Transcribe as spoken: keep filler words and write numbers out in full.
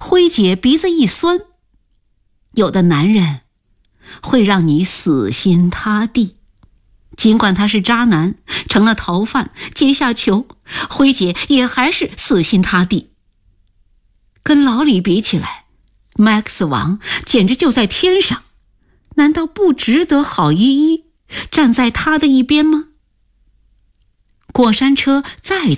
辉姐鼻子一酸。有的男人会让你死心塌地，尽管他是渣男，成了逃犯，阶下囚，辉姐也还是死心塌地。跟老李比起来，Max 王简直就在天上，难道不值得郝依依站在他的一边吗？过山车再次